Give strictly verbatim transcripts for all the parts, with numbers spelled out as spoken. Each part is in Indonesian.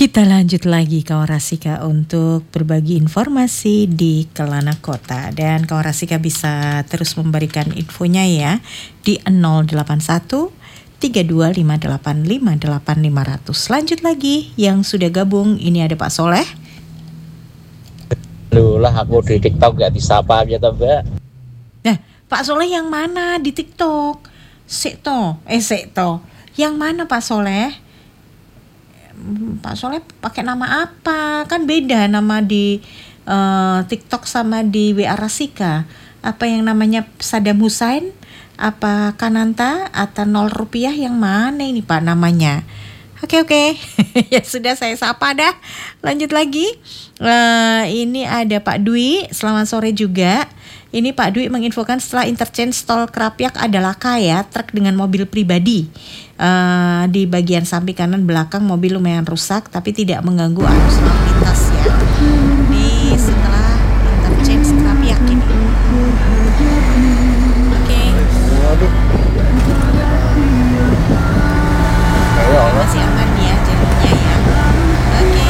Kita lanjut lagi kawan Rasika untuk berbagi informasi di Kelana Kota, dan kawan Rasika bisa terus memberikan infonya ya di nol delapan satu tiga dua lima delapan lima delapan lima nol nol. Lanjut lagi yang sudah gabung, ini ada Pak Soleh. Loh lah, aku di TikTok gak disapa ya toh Mbak. Nah, Pak Soleh yang mana di TikTok? Sekto, eh Sekto. Yang mana Pak Soleh? Pak Soleh pakai nama apa? Kan beda nama di uh, TikTok sama di W A Rasika. Apa yang namanya Saddam Hussein? Apa Kananta? Atau nol rupiah? Yang mana ini Pak namanya? Oke oke, ya sudah saya sapa dah. Lanjut lagi. Uh, ini ada Pak Dwi. Selamat sore juga. Ini Pak Dwi menginfokan setelah interchange tol Krapyak adalah kaya truk dengan mobil pribadi. Uh, di bagian samping kanan belakang mobil lumayan rusak tapi tidak mengganggu arus lalu lintas ya. Ini setelah interchange Krapyak ini. Oke. Okay. Masih aman ya jalurnya ya. Oke. Okay.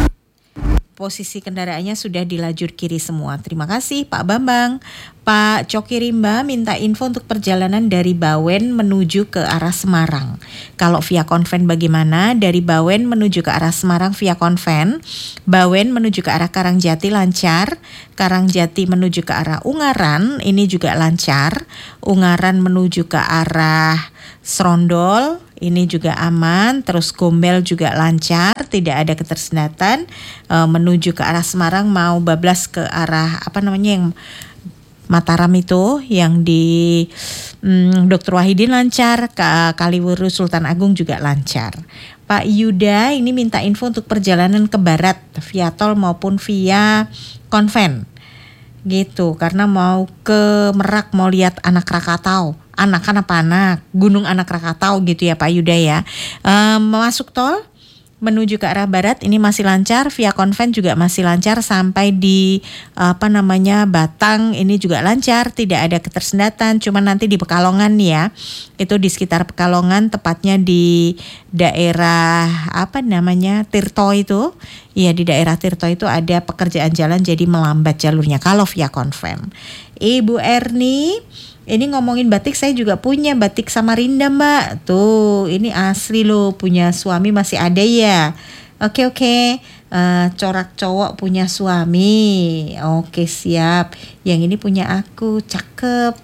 Posisi kendaraannya sudah di lajur kiri semua. Terima kasih Pak Bambang. Pak Coki Rimba minta info untuk perjalanan dari Bawen menuju ke arah Semarang. Kalau via konven bagaimana? Dari Bawen menuju ke arah Semarang via konven. Bawen menuju ke arah Karangjati lancar. Karangjati menuju ke arah Ungaran ini juga lancar. Ungaran menuju ke arah Serondol ini juga aman. Terus Gombel juga lancar, tidak ada ketersendatan. E, menuju ke arah Semarang mau bablas ke arah apa namanya yang Mataram itu yang di hmm, Dokter Wahidin lancar, ke Kaliwuru Sultan Agung juga lancar. Pak Yuda ini minta info untuk perjalanan ke barat via tol maupun via konven. Gitu, karena mau ke Merak mau lihat anak Krakatau. Anak kan apa anak? Gunung Anak Krakatau gitu ya Pak Yuda ya. E, masuk tol menuju ke arah barat ini masih lancar, via konven juga masih lancar sampai di apa namanya Batang ini juga lancar, tidak ada ketersendatan. Cuma nanti di Pekalongan ya, itu di sekitar Pekalongan tepatnya di daerah apa namanya Tirto itu, ya di daerah Tirto itu ada pekerjaan jalan jadi melambat jalurnya kalau via konven. Ibu Erni, ini ngomongin batik, saya juga punya batik Samarinda Mbak. Tuh, ini asli loh, punya suami masih ada ya. Oke oke, uh, corak cowok punya suami. Oke siap. Yang ini punya aku, cakep.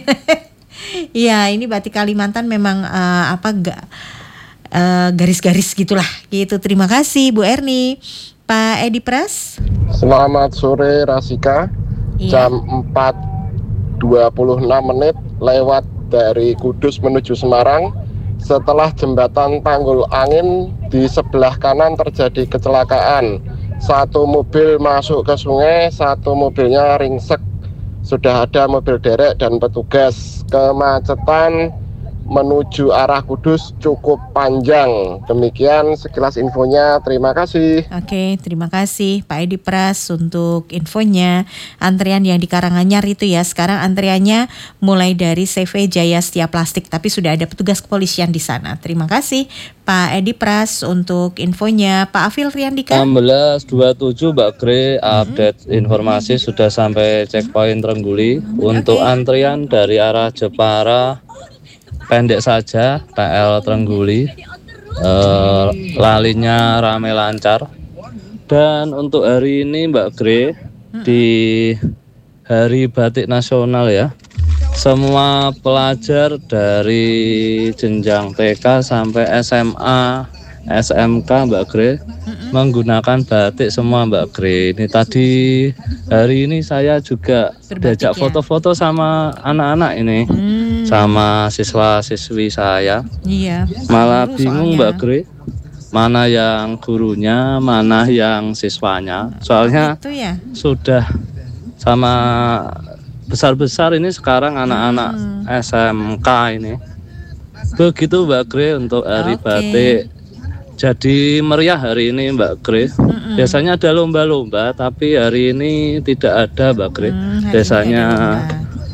Ya, ini batik Kalimantan memang uh, apa gak uh, garis-garis gitulah. Gitu. Terima kasih Bu Erni. Pak Edi Pras. Selamat sore Rasika. Iya. Jam empat dua puluh enam menit lewat dari Kudus menuju Semarang. Setelah jembatan Tanggul Angin di sebelah kanan terjadi kecelakaan. Satu mobil masuk ke sungai, satu mobilnya ringsek. Sudah ada mobil derek dan petugas. Kemacetan menuju arah Kudus cukup panjang. Demikian sekilas infonya, terima kasih. Oke, terima kasih Pak Edi Pras untuk infonya. Antrian yang di Karanganyar itu ya, sekarang antriannya mulai dari C V Jaya Setia Plastik, tapi sudah ada petugas kepolisian di sana. Terima kasih Pak Edi Pras untuk infonya. Pak Afil Riandika. enam belas dua puluh tujuh Mbak Gre, update mm-hmm. informasi sudah sampai checkpoint Trengguli. Untuk okay. antrian dari arah Jepara pendek saja, P L Trengguli, eh, lalinya rame lancar. Dan untuk hari ini Mbak Gre, di Hari Batik Nasional ya, semua pelajar dari jenjang T K sampai S M A, S M K Mbak Gre, menggunakan batik semua Mbak Gre. Ini tadi hari ini saya juga diajak foto-foto sama anak-anak ini, hmm. sama siswa-siswi saya. Iya. Malah bingung soalnya. Mbak Gre, mana yang gurunya, mana yang siswanya. Soalnya oh, gitu ya? Sudah sama besar-besar ini sekarang anak-anak hmm. S M K ini. Begitu Mbak Gre untuk Hari okay. Batik. Jadi meriah hari ini Mbak Gre. Mm-mm. Biasanya ada lomba-lomba, tapi hari ini tidak ada Mbak Gre. Mm, Biasanya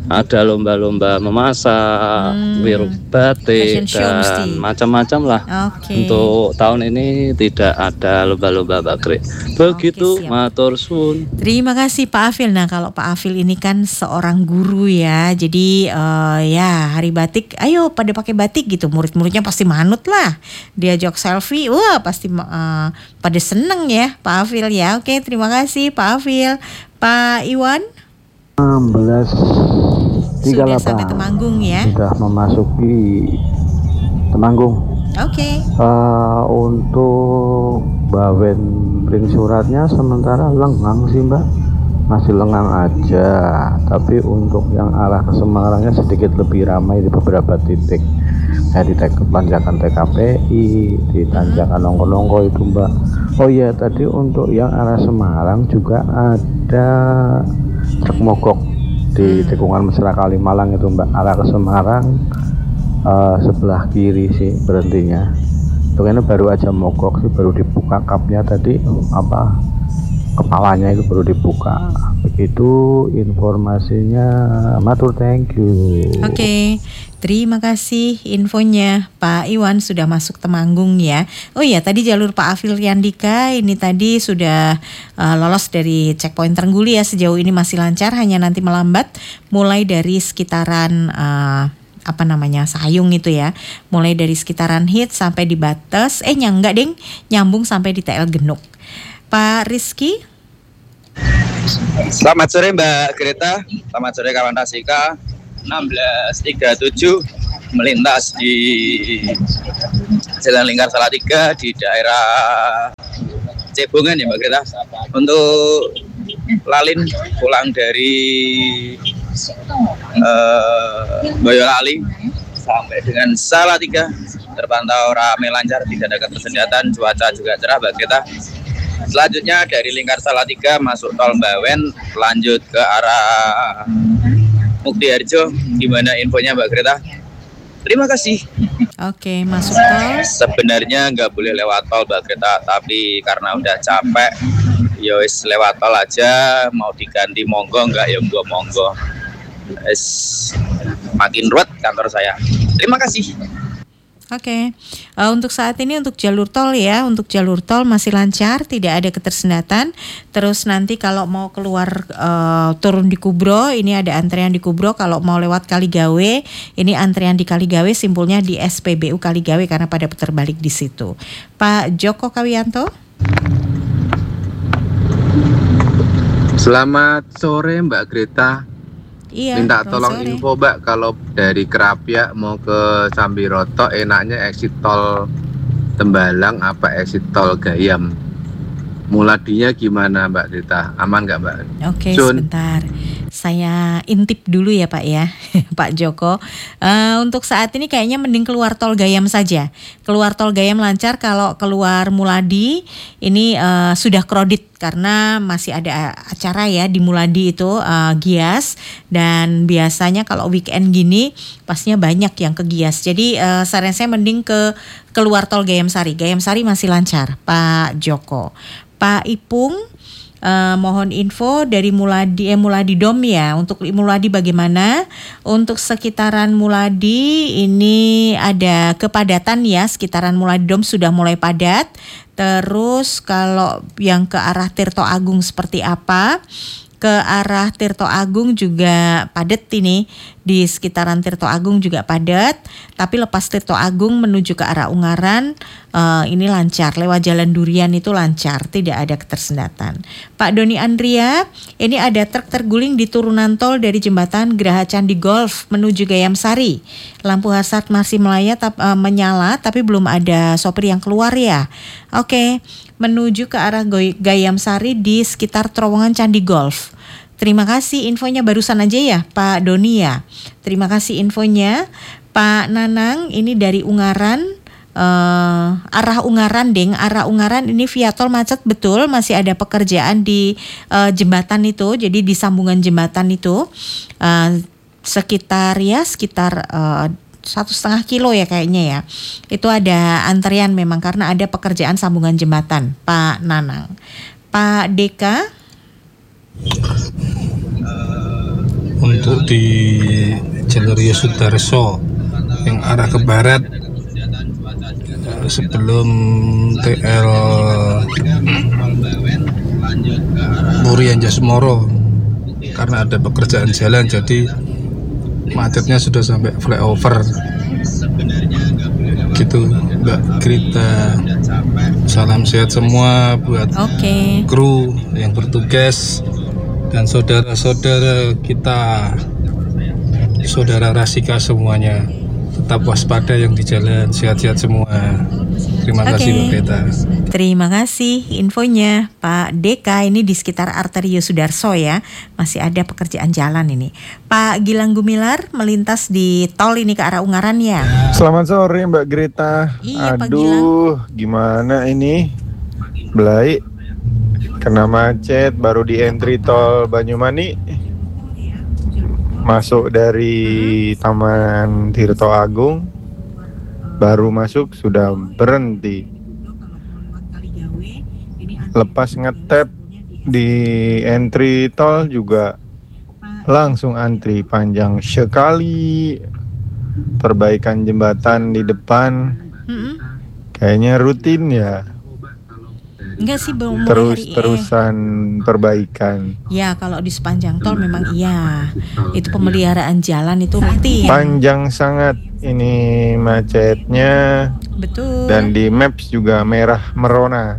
ada lomba-lomba memasak, Hmm, wiruk fashion batik show mesti. dan macam-macam lah. Oke. Untuk tahun ini tidak ada lomba-lomba Mbak Gre. Begitu, siap. matur suwun. Terima kasih Pak Afil. Nah kalau Pak Afil ini kan seorang guru ya, jadi eh, ya hari batik, ayo pada pakai batik gitu. Murid-muridnya pasti manut lah. Diajak selfie, wah pasti eh, pada seneng ya Pak Afil ya. Oke, terima kasih Pak Afil. Pak Iwan enam belas tiga puluh sudah delapan sampai Temanggung ya. sudah memasuki Temanggung. Oke. Eh, untuk bawen print suratnya sementara lengang sih Mbak, masih lengang aja, tapi untuk yang arah ke Semarangnya sedikit lebih ramai di beberapa titik, kayak di tek- tanjakan T K P I, di tanjakan Nongko-Nongko itu Mbak. Oh iya, tadi untuk yang arah Semarang juga ada truk mogok di tikungan Mesra Kalimalang itu Mbak, arah ke Semarang. Uh, sebelah kiri sih berhentinya. Itu kayaknya baru aja mogok sih, baru dibuka kapnya tadi, apa kepalanya itu baru dibuka. Begitu informasinya, matur, thank you. Oke, terima kasih infonya Pak Iwan sudah masuk Temanggung ya. Oh iya, tadi jalur Pak Afil Yandika ini tadi sudah uh, lolos dari checkpoint Trengguli ya. Sejauh ini masih lancar, hanya nanti melambat mulai dari sekitaran uh, apa namanya Sayung itu ya, mulai dari sekitaran Hit sampai di Bates, eh nyang enggak deng, nyambung sampai di T L Genuk. Pak Rizky. Selamat sore Mbak Greta, selamat sore kawan Rasika. enam belas tiga puluh tujuh melintas di Jalan Lingkar Salatiga di daerah Cebongan ya Mbak Greta. Untuk Lalin pulang dari uh, Boyolali sampai dengan Salatiga terpantau ramai lancar, tidak ada ketersendatan, cuaca juga cerah Mbak Greta. Selanjutnya dari Lingkar Salatiga masuk tol Bawen, lanjut ke arah Mukti Harjo. Gimana infonya Mbak Greta? Terima kasih. Oke, masuk tol. Sebenarnya nggak boleh lewat tol Mbak Greta, tapi karena udah capek, ya wis lewat tol aja. Mau diganti monggo, nggak ya gua monggo. Es makin ruwet kantor saya. Terima kasih. Oke, uh, untuk saat ini untuk jalur tol ya, untuk jalur tol masih lancar, tidak ada ketersendatan. Terus nanti kalau mau keluar uh, turun di Kubro, ini ada antrean di Kubro. Kalau mau lewat Kaligawe, ini antrean di Kaligawe, simpulnya di S P B U Kaligawe karena pada putar balik di situ. Pak Joko Kawianto. Selamat sore Mbak Greta. Iya, Minta selamat tolong sore. info Mbak, kalau dari Kerapiak mau ke Sambiroto enaknya exit tol Tembalang apa exit tol Gayam? Muladinya gimana Mbak Greta? Aman nggak Mbak? Oke, Sun. sebentar. Saya intip dulu ya Pak ya, Pak Joko. Uh, untuk saat ini kayaknya mending keluar tol Gayam saja. Keluar tol Gayam lancar, kalau keluar Muladi ini uh, sudah kredit karena masih ada acara ya di Muladi itu uh, Gias, dan biasanya kalau weekend gini pastinya banyak yang ke Gias. Jadi uh, saran saya mending ke keluar tol Gayam Sari. Gayam Sari masih lancar, Pak Joko. Pak Ipung, uh, mohon info dari Muladi, eh, Muladi Dom ya. Untuk Muladi bagaimana? Untuk sekitaran Muladi ini ada kepadatan ya. Sekitaran Muladi Dom sudah mulai padat. Terus kalau yang ke arah Tirto Agung seperti apa? Ke arah Tirto Agung juga padat ini, di sekitaran Tirto Agung juga padat, tapi lepas Tirto Agung menuju ke arah Ungaran uh, ini lancar, lewat Jalan Durian itu lancar, tidak ada ketersendatan. Pak Doni Andria, ini ada truk terguling di turunan tol dari jembatan Geraha Candi Golf menuju Gayam Sari. Lampu hazard masih melaya, tap, uh, menyala, tapi belum ada sopir yang keluar ya. Oke, menuju ke arah Gayam Sari di sekitar terowongan Candi Golf. Terima kasih infonya barusan aja ya Pak Doni ya. Terima kasih infonya. Pak Nanang ini dari Ungaran, uh, arah Ungaran deng, arah Ungaran ini via tol macet betul, masih ada pekerjaan di uh, jembatan itu, jadi di sambungan jembatan itu uh, sekitar ya sekitar uh, satu setengah kilo ya kayaknya ya. Itu ada antrian memang karena ada pekerjaan sambungan jembatan, Pak Nanang. Pak Deka. untuk di jalur Yosudarso yang arah ke barat sebelum T L Muri Anjasmoro, karena ada pekerjaan jalan jadi macetnya sudah sampai flyover gitu Mbak Grita. Salam sehat semua buat Oke. kru yang bertugas dan saudara-saudara kita, saudara Rasika semuanya. Tetap waspada yang di jalan, sehat-sehat semua. Terima Oke. kasih Mbak Grita. Terima kasih infonya Pak Deka. Ini di sekitar arteri Yosudarso ya, masih ada pekerjaan jalan ini. Pak Gilang Gumilar melintas di tol ini ke arah Ungaran ya. Selamat sore Mbak Grita. Iya, Pak Aduh, gimana ini? Belai kena macet baru di entry tol Banyumani. Masuk dari Taman Tirto Agung, baru masuk sudah berhenti. Lepas ngetap di entry tol juga langsung antri panjang sekali. Perbaikan jembatan di depan Mm-mm. kayaknya rutin ya. Enggak sih, belum mulai Terus hari ini. terusan perbaikan. Ya kalau di sepanjang tol memang iya. Itu pemeliharaan jalan itu rutin. Panjang sangat ini macetnya. Betul. Dan di Maps juga merah merona.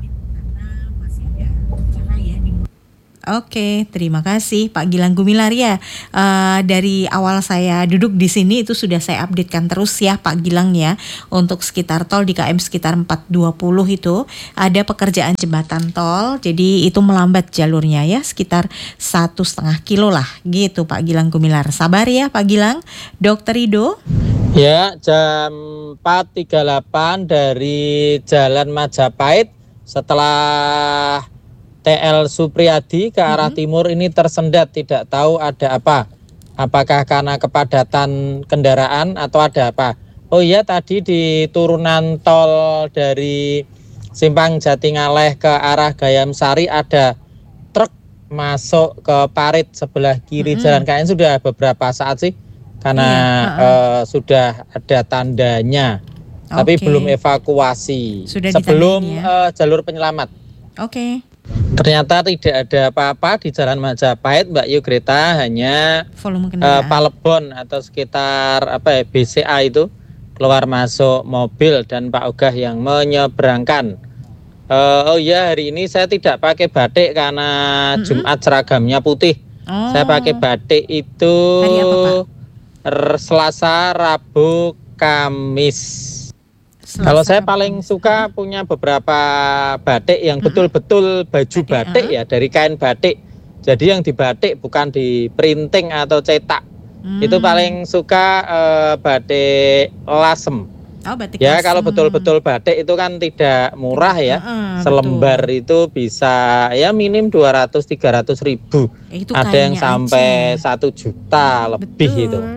Oke, terima kasih Pak Gilang Gumilar ya. Eh, dari awal saya duduk di sini itu sudah saya updatekan terus ya Pak Gilang ya. Untuk sekitar tol di K M sekitar empat dua puluh itu ada pekerjaan jembatan tol. Jadi itu melambat jalurnya ya sekitar satu setengah kilo lah gitu Pak Gilang Gumilar. Sabar ya Pak Gilang. Dokter Rido. Ya, jam empat tiga puluh delapan dari Jalan Majapahit setelah T L Supriyadi ke arah mm-hmm. timur ini tersendat, tidak tahu ada apa. Apakah karena kepadatan kendaraan atau ada apa? Oh iya, tadi di turunan tol dari Simpang Jatingaleh ke arah Gayam Sari ada truk masuk ke parit sebelah kiri mm-hmm. jalan. Kayaknya sudah beberapa saat sih, karena yeah. uh, sudah ada tandanya, okay. tapi belum evakuasi. Sudah sebelum ya? uh, jalur penyelamat. Oke. Okay. Ternyata tidak ada apa-apa di Jalan Majapahit, Mbak Yu Greta, hanya uh, Palebon atau sekitar apa ya B C A itu keluar masuk mobil dan Pak Ogah yang menyeberangkan. Uh, oh iya, hari ini saya tidak pakai batik karena mm-hmm. Jumat seragamnya putih. Oh. Saya pakai batik itu hari apa, Pak? Selasa, Rabu, Kamis. Selasa, Kalau saya paling suka punya beberapa batik yang betul-betul baju batik ya, dari kain batik. Jadi yang dibatik bukan di printing atau cetak. Hmm. Itu paling suka uh, batik lasem. Oh, batik ya lasem. Kalau betul-betul batik itu kan tidak murah ya. Uh, Selembar betul. Itu bisa ya minim dua ratus tiga ratus ribu. Eh, Ada yang sampai satu juta lebih betul. Itu.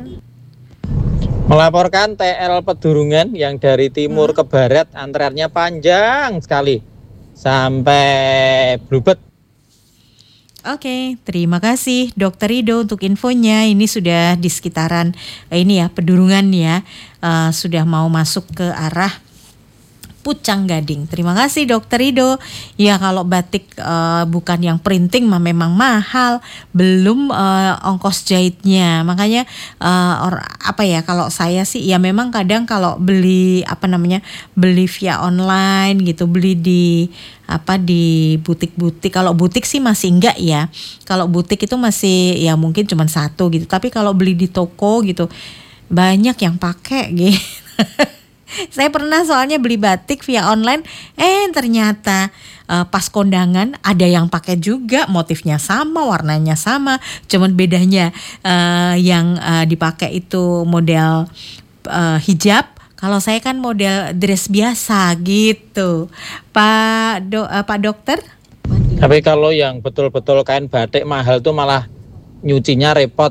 Melaporkan T L Pedurungan yang dari timur hmm. ke barat antreannya panjang sekali sampai Blubet. Oke, terima kasih Dokter Rido untuk infonya. Ini sudah di sekitaran eh, ini ya Pedurungan ya, uh, sudah mau masuk ke arah Pucang Gading. Terima kasih Dokter Rido. Ya kalau batik uh, bukan yang printing mah memang mahal, belum uh, ongkos jahitnya. Makanya uh, or, apa ya kalau saya sih ya memang kadang kalau beli apa namanya beli via online gitu, beli di apa di butik-butik. Kalau butik sih masih enggak ya. Kalau butik itu masih ya mungkin cuma satu gitu. Tapi kalau beli di toko gitu banyak yang pakai gitu. Saya pernah soalnya beli batik via online, eh ternyata uh, pas kondangan ada yang pakai juga, motifnya sama, warnanya sama, cuman bedanya uh, yang uh, dipakai itu model uh, hijab. Kalau saya kan model dress biasa gitu, Pak Do, uh, Pak Dokter. Tapi kalau yang betul-betul kain batik mahal tuh malah nyucinya repot.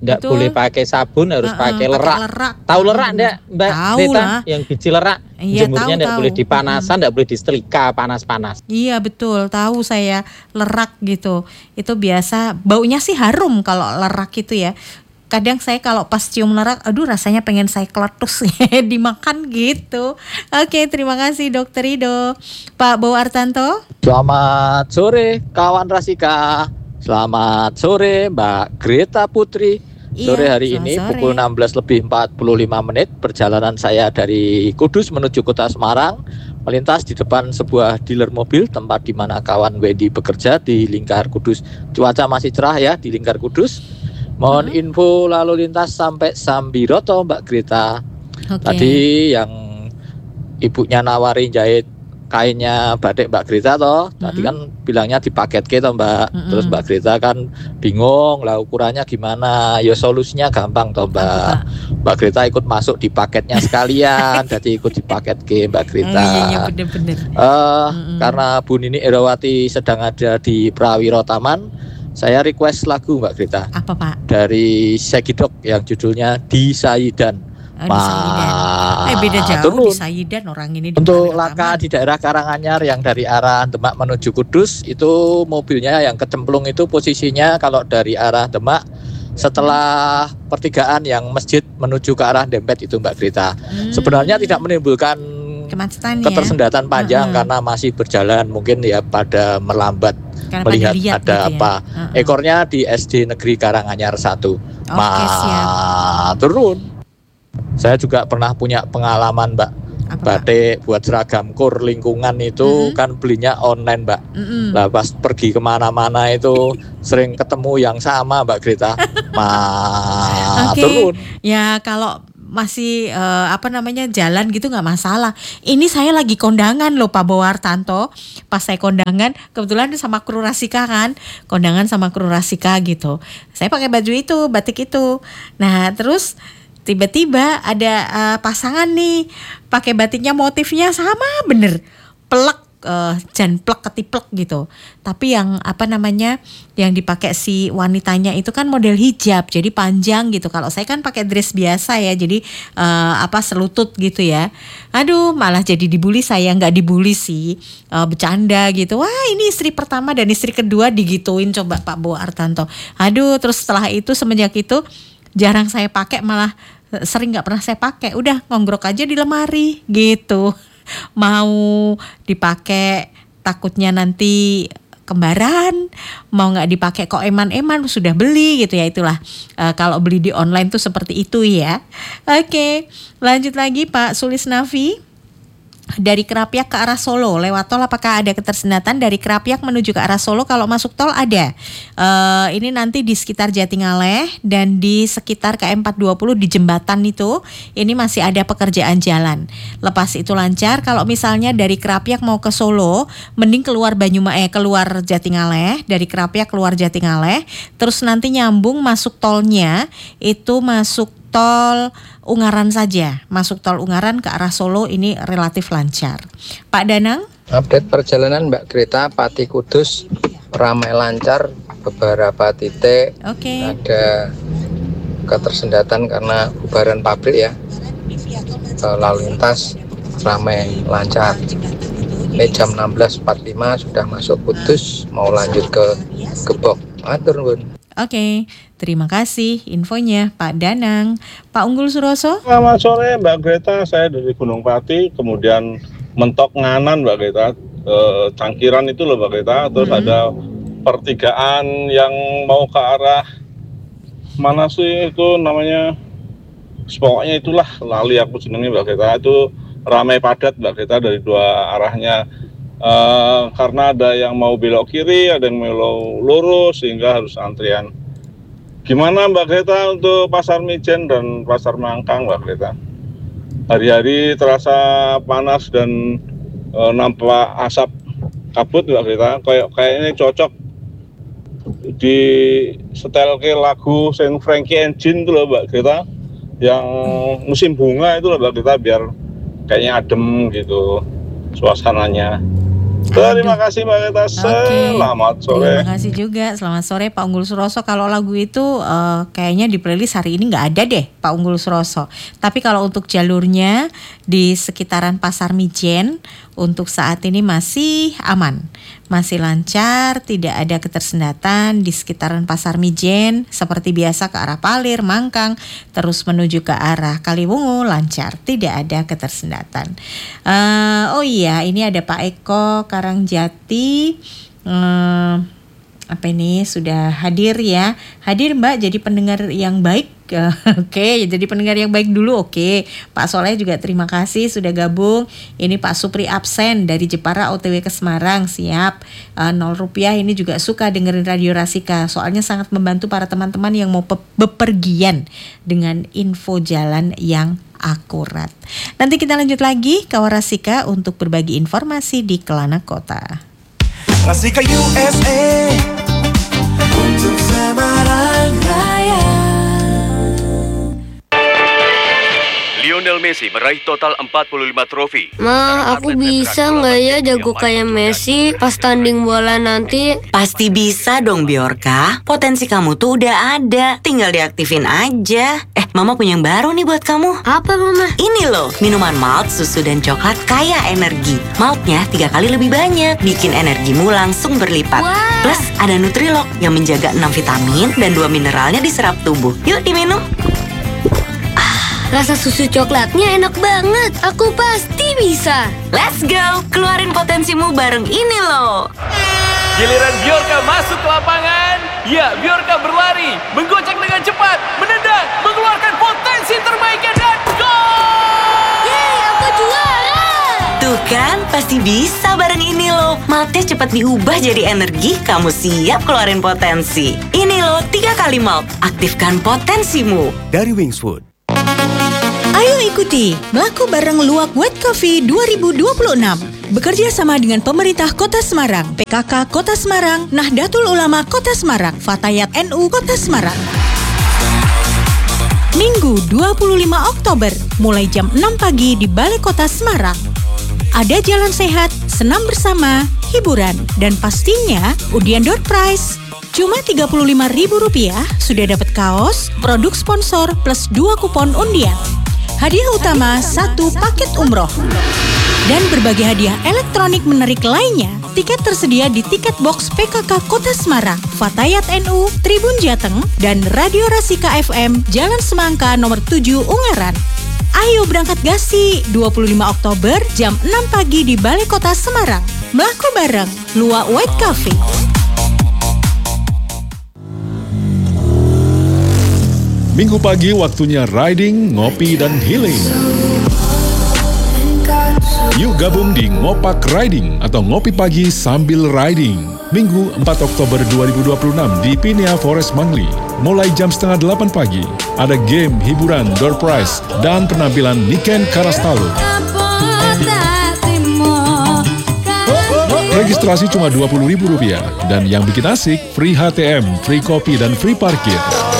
Nggak Betul. boleh pakai sabun, harus Uh-uh, pakai pakai lerak. lerak. Tahu lerak enggak, Mbak Tahu Rita? lah. Yang biji lerak. Iya, Jemurnya tahu, enggak tahu. boleh dipanasan, enggak boleh disetrika panas-panas. Iya betul, tahu saya lerak gitu. Itu biasa baunya sih harum kalau lerak itu ya. Kadang saya kalau pas cium lerak, aduh rasanya pengen saya keletus dimakan gitu. Oke, terima kasih Dokter Rido. Pak Bowo Artanto. Selamat sore kawan Rasika. Selamat sore Mbak Greta Putri. Sore Iya, hari selamat ini sore. pukul enam belas lebih empat puluh lima menit perjalanan saya dari Kudus menuju kota Semarang melintas di depan sebuah dealer mobil tempat di mana kawan Wendy bekerja di Lingkar Kudus. Cuaca masih cerah ya di Lingkar Kudus. Mohon Hmm. info lalu lintas sampai Sambiroto Mbak Greta. Oke. Tadi yang ibunya nawarin jahit kainnya batik Mbak Greta toh, tadi kan bilangnya dipaket gitu Mbak. Mm-mm. Terus Mbak Greta kan bingung lah ukurannya gimana. Ya solusinya gampang toh Mbak. Mbak Greta ikut masuk di paketnya sekalian, jadi ikut di paket ke Mbak Greta. Oh, iya, iya bener-bener. Eh, karena Bu Nini Erawati sedang ada di Prawiro Taman, saya request lagu Mbak Greta. Apa Pak? Dari Segidok yang judulnya Di Sayidan. Oh, di Sayidan. Eh beda jauh turun. di Sayidan orang ini di Untuk Prawiro laka Taman. di daerah Karanganyar yang dari arah Demak menuju Kudus, itu mobilnya yang kecemplung itu posisinya kalau dari arah Demak setelah pertigaan yang masjid menuju ke arah Dempet itu Mbak Greta. Sebenarnya tidak menimbulkan Kemacetan ya. ketersendatan panjang Mm-mm. karena masih berjalan, mungkin ya pada melambat Karena melihat pada lihat ada gitu ya. apa. Mm-mm. Ekornya di S D Negeri Karanganyar satu. Oke, siap. Turun. Saya juga pernah punya pengalaman Mbak. Batik buat seragam kur lingkungan itu kan belinya online Mbak. Mm-mm. Lah pas pergi kemana-mana itu sering ketemu yang sama Mbak Greta. Ma Oke. turun. Ya kalau masih eh, apa namanya jalan gitu nggak masalah. Ini saya lagi kondangan loh Pak Bowo Artanto. Pas saya kondangan kebetulan sama kru Rasika kan, kondangan sama kru Rasika gitu. Saya pakai baju itu, batik itu. Nah terus tiba-tiba ada eh, pasangan nih pakai batiknya motifnya sama bener, plek. Uh, jan plek ketiplek gitu. Tapi yang apa namanya yang dipakai si wanitanya itu kan model hijab, jadi panjang gitu. Kalau saya kan pakai dress biasa ya, jadi uh, apa selutut gitu ya. Aduh, malah jadi dibully. Saya nggak dibully sih, uh, bercanda gitu. Wah ini istri pertama dan istri kedua digituin coba Pak Bowo Artanto. Aduh, terus setelah itu semenjak itu jarang saya pakai, malah sering nggak pernah saya pakai. Udah ngongrok aja di lemari gitu. Mau dipakai takutnya nanti kembaran, mau nggak dipakai kok eman-eman sudah beli gitu ya. Itulah uh, kalau beli di online tuh seperti itu ya. Oke, lanjut lagi Pak Sulisnafi. Dari Kerapiak ke arah Solo lewat tol, apakah ada ketersendatan dari Kerapiak menuju ke arah Solo? Kalau masuk tol ada. Uh, ini nanti di sekitar Jatingaleh dan di sekitar K M empat dua puluh di jembatan itu, ini masih ada pekerjaan jalan. Lepas itu lancar. Kalau misalnya dari Kerapiak mau ke Solo, mending keluar Banyuma eh keluar Jatingaleh, dari Kerapiak keluar Jatingaleh, terus nanti nyambung masuk tolnya itu masuk tol Ungaran saja. Masuk tol Ungaran ke arah Solo ini relatif lancar. Pak Danang? Update perjalanan Mbak Greta Pati Kudus ramai lancar, beberapa titik Oke. ada ketersendatan karena bubaran pabrik ya. Lalu lintas ramai lancar. Ini jam enam belas empat puluh lima sudah masuk Kudus, mau lanjut ke Gebok. Atur Bun. Oke, terima kasih infonya Pak Danang. Pak Unggul Suroso? Selamat sore Mbak Greta, saya dari Gunung Pati, kemudian mentok nganan Mbak Greta, eh, Cangkiran itu loh Mbak Greta, terus mm-hmm. ada pertigaan yang mau ke arah mana sih itu namanya, pokoknya itulah lali aku jenengnya Mbak Greta, itu ramai padat Mbak Greta dari dua arahnya. Uh, karena ada yang mau belok kiri, ada yang mau lurus, sehingga harus antrian. Gimana Mbak Greta untuk Pasar Mijen dan Pasar Mangkang Mbak Greta? Hari-hari terasa panas dan uh, nampak asap kabut Mbak Greta. Kayak kayaknya cocok di setelke lagu Saint Frankie Engine itu loh Mbak Greta, yang musim bunga itu loh Mbak Greta, biar kayaknya adem gitu suasananya. Terima kasih Mbak Rita. Selamat Oke. sore. Terima kasih juga. Selamat sore Pak Unggul Suroso. Kalau lagu itu uh, kayaknya di playlist hari ini nggak ada deh Pak Unggul Suroso. Tapi kalau untuk jalurnya di sekitaran Pasar Mijen untuk saat ini masih aman, masih lancar, tidak ada ketersendatan di sekitaran Pasar Mijen seperti biasa ke arah Palir, Mangkang, terus menuju ke arah Kaliwungu lancar, tidak ada ketersendatan. Uh, oh iya, ini ada Pak Eko Karangjati. Uh, apa ini sudah hadir ya? Hadir Mbak, jadi pendengar yang baik. Oke, okay, jadi pendengar yang baik dulu. Oke, okay. Pak Soleh juga terima kasih sudah gabung. Ini Pak Supri absen dari Jepara O T W ke Semarang, siap. Uh, nol rupiah ini juga suka dengerin Radio Rasika. Soalnya sangat membantu para teman-teman yang mau pe- bepergian dengan info jalan yang akurat. Nanti kita lanjut lagi ke Rasika untuk berbagi informasi di Kelana Kota. Rasika U S A untuk Semarang Raya. Lionel Messi meraih total empat puluh lima trofi. Ma, aku bisa nggak ya jago kayak Messi pas tanding bola nanti? Pasti bisa dong Biorka. Potensi kamu tuh udah ada, tinggal diaktifin aja. Eh, Mama punya yang baru nih buat kamu. Apa Mama? Ini loh, minuman malt, susu dan coklat kaya energi. Maltnya tiga kali lebih banyak, bikin energimu langsung berlipat. Wah. Plus ada Nutrilok yang menjaga enam vitamin dan dua mineralnya diserap tubuh. Yuk diminum. Rasa susu coklatnya enak banget. Aku pasti bisa. Let's go, keluarin potensimu bareng ini loh. Giliran Biorka masuk ke lapangan. Ya, Biorka berlari, menggocek dengan cepat, menendang, mengeluarkan potensi terbaiknya dan gol! Yeay, aku juara! Tuh kan, pasti bisa bareng ini loh. Maltnya cepat diubah jadi energi, kamu siap keluarin potensi. Ini loh, tiga kali malt. Aktifkan potensimu. Dari Wingswood. Ayo ikuti Melaku Bareng Luwak White Coffee dua ribu dua puluh enam. Bekerja sama dengan pemerintah Kota Semarang, P K K Kota Semarang, Nahdlatul Ulama Kota Semarang, Fatayat N U Kota Semarang. Minggu dua puluh lima Oktober, mulai jam enam pagi di Balai Kota Semarang. Ada jalan sehat, senam bersama, hiburan, dan pastinya undian door prize. Cuma tiga puluh lima ribu rupiah sudah dapat kaos, produk sponsor, plus dua kupon undian. Hadiah utama satu paket umroh. Dan berbagai hadiah elektronik menarik lainnya. Tiket tersedia di tiket box P K K Kota Semarang, Fatayat N U, Tribun Jateng, dan Radio Rasika F M, Jalan Semangka nomor tujuh Ungaran. Ayo berangkat gasi, dua puluh lima Oktober jam enam pagi di Balai Kota Semarang. Melaku bareng, Luwak White Coffee. Minggu pagi waktunya riding, ngopi, dan healing. Yuk gabung di Ngopak Riding atau ngopi pagi sambil riding. Minggu empat Oktober dua ribu dua puluh enam di Pinea Forest Mangli. Mulai jam setengah delapan pagi. Ada game, hiburan, door prize, dan penampilan Niken Karastalu. Registrasi cuma dua puluh ribu rupiah. Dan yang bikin asik, free H T M, free kopi, dan free parkir.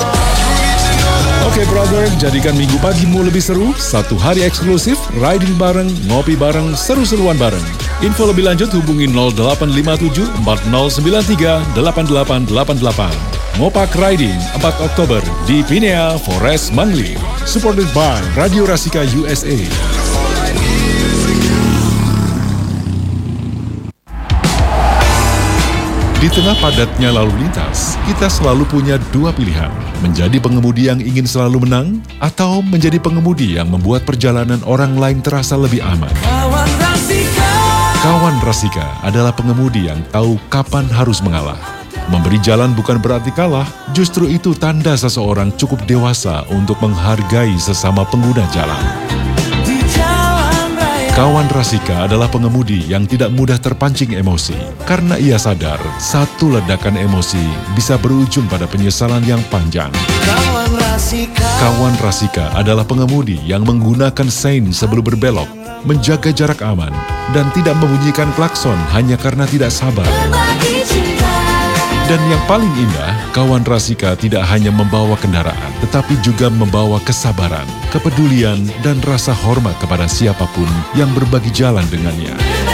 Oke brother, jadikan minggu pagimu lebih seru. Satu hari eksklusif, riding bareng, ngopi bareng, seru-seruan bareng. Info lebih lanjut hubungi nol delapan lima tujuh empat nol sembilan tiga delapan delapan delapan delapan. Ngopak Riding empat Oktober di Pinea Forest Mangli. Supported by Radio Rasika U S A. Di tengah padatnya lalu lintas, kita selalu punya dua pilihan. Menjadi pengemudi yang ingin selalu menang, atau menjadi pengemudi yang membuat perjalanan orang lain terasa lebih aman. Kawan Rasika. Kawan Rasika adalah pengemudi yang tahu kapan harus mengalah. Memberi jalan bukan berarti kalah, justru itu tanda seseorang cukup dewasa untuk menghargai sesama pengguna jalan. Kawan Rasika adalah pengemudi yang tidak mudah terpancing emosi, karena ia sadar satu ledakan emosi bisa berujung pada penyesalan yang panjang. Kawan Rasika. Kawan Rasika adalah pengemudi yang menggunakan sein sebelum berbelok, menjaga jarak aman, dan tidak membunyikan klakson hanya karena tidak sabar. Dan yang paling indah, kawan Rasika tidak hanya membawa kendaraan, tetapi juga membawa kesabaran, kepedulian, dan rasa hormat kepada siapapun yang berbagi jalan dengannya.